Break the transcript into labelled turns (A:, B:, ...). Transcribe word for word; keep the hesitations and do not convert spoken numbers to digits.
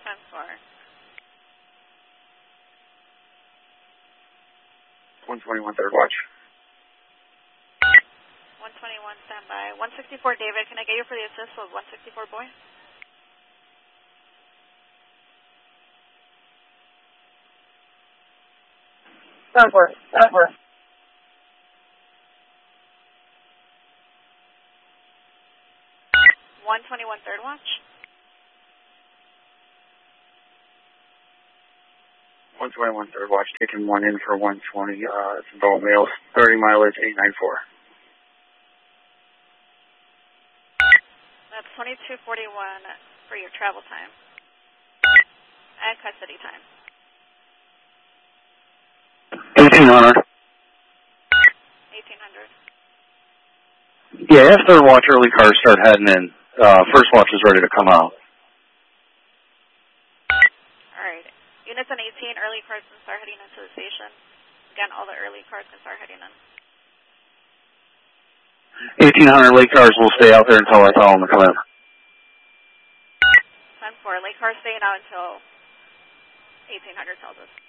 A: four.
B: one twenty-one, third watch.
A: one twenty-one, standby. one sixty-four, David, can I get you for the assist with one sixty-four, boy?
B: Stand for it, stand for it.
A: one twenty-one, third watch.
B: one twenty-one, third watch, taking one in for one twenty, uh, it's adult male, thirty mileage, eight nine four.
A: That's twenty-two forty-one for your travel time. And custody time.
B: eighteen hundred.
A: eighteen hundred.
B: Yeah, if third watch early cars start heading in, uh, first watch is ready to come out.
A: Alright. Units on eighteen, early cars can start heading into the station. Again, all the early cars can start heading in.
B: eighteen hundred late cars will stay out there until I tell them to come in.
A: ten four, late cars staying out until eighteen hundred tells us.